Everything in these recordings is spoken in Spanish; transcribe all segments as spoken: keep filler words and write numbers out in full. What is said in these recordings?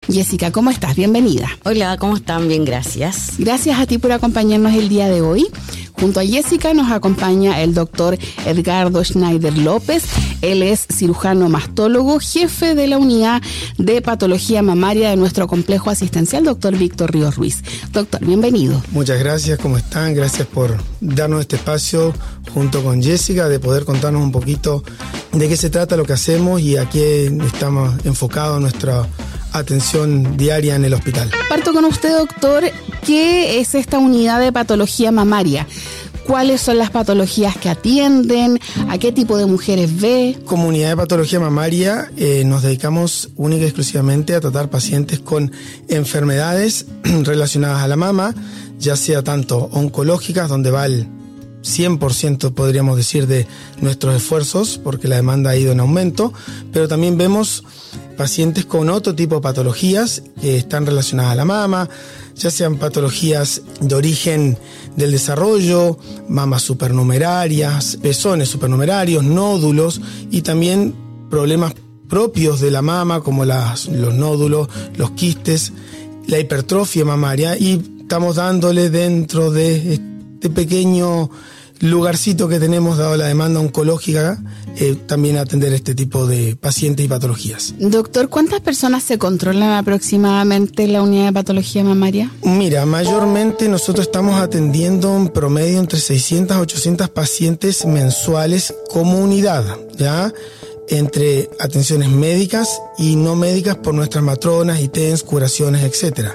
Jessica, ¿cómo estás? Bienvenida. Hola, ¿cómo están? Bien, gracias. Gracias a ti por acompañarnos el día de hoy. Junto a Jessica nos acompaña el doctor Edgardo Schneider López. Él es cirujano mastólogo, jefe de la unidad de patología mamaria de nuestro complejo asistencial, doctor Víctor Ríos Ruiz. Doctor, bienvenido. Muchas gracias, ¿cómo están? Gracias por darnos este espacio junto con Jessica, de poder contarnos un poquito de qué se trata, lo que hacemos y a qué estamos enfocados nuestra atención diaria en el hospital. Parto con usted, doctor. ¿Qué es esta unidad de patología mamaria? ¿Cuáles son las patologías que atienden? ¿A qué tipo de mujeres ve? Como unidad de patología mamaria eh, nos dedicamos única y exclusivamente a tratar pacientes con enfermedades relacionadas a la mama, ya sea tanto oncológicas, donde va el cien por ciento podríamos decir de nuestros esfuerzos, porque la demanda ha ido en aumento, pero también vemos pacientes con otro tipo de patologías que están relacionadas a la mama, ya sean patologías de origen del desarrollo, mamas supernumerarias, pezones supernumerarios, nódulos y también problemas propios de la mama como las, los nódulos, los quistes, la hipertrofia mamaria, y estamos dándole dentro de este pequeño lugarcito que tenemos, dado la demanda oncológica, eh, también atender este tipo de pacientes y patologías. Doctor, ¿cuántas personas se controlan aproximadamente en la unidad de patología mamaria? Mira, mayormente nosotros estamos atendiendo en promedio entre seiscientas a ochocientas pacientes mensuales como unidad, ¿ya? Entre atenciones médicas y no médicas por nuestras matronas, I T E N S, curaciones, etcétera.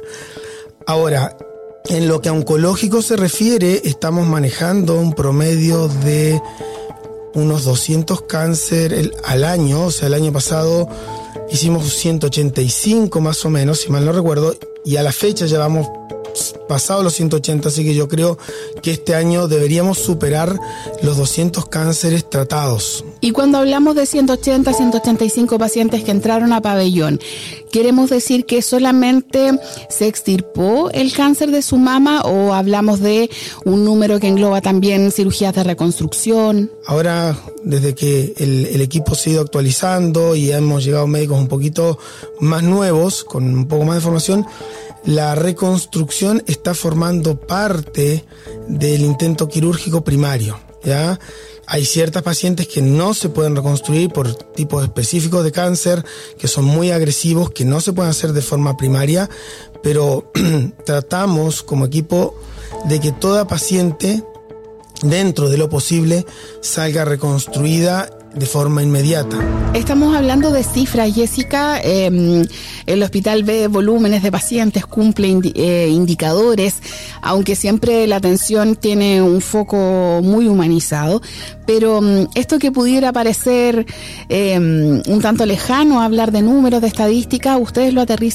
Ahora, en lo que a oncológico se refiere, estamos manejando un promedio de unos doscientos cánceres al año. O sea, el año pasado hicimos ciento ochenta y cinco más o menos, si mal no recuerdo, y a la fecha ya vamos pasado los ciento ochenta, así que yo creo que este año deberíamos superar los doscientos cánceres tratados. Y cuando hablamos de ciento ochenta, ciento ochenta y cinco pacientes que entraron a pabellón, ¿queremos decir que solamente se extirpó el cáncer de su mama o hablamos de un número que engloba también cirugías de reconstrucción? Ahora, desde que el, el equipo se ha ido actualizando y hemos llegado médicos un poquito más nuevos, con un poco más de formación, la reconstrucción está formando parte del intento quirúrgico primario, ¿ya? Hay ciertas pacientes que no se pueden reconstruir por tipos específicos de cáncer, que son muy agresivos, que no se pueden hacer de forma primaria, pero tratamos como equipo de que toda paciente, dentro de lo posible, salga reconstruida de forma inmediata. Estamos hablando de cifras, Jessica. Eh, el hospital ve volúmenes de pacientes, cumple indi- eh, indicadores, aunque siempre la atención tiene un foco muy humanizado. Pero um, esto que pudiera parecer eh, un tanto lejano, hablar de números, de estadísticas, ustedes lo aterrizan